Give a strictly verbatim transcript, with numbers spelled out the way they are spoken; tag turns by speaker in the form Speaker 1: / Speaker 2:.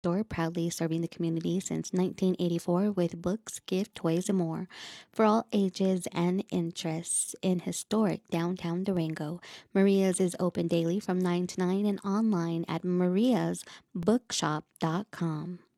Speaker 1: Store, proudly serving the community since nineteen eighty-four with books, gift, toys, and more for all ages and interests in historic downtown Durango. Maria's is open daily from nine to nine and online at marias bookshop dot com.